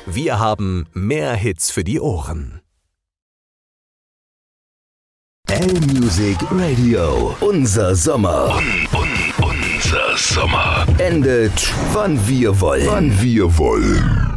Wir haben mehr Hits für die Ohren. L-Music Radio. Unser Sommer. Unser Sommer. Endet, wann wir wollen.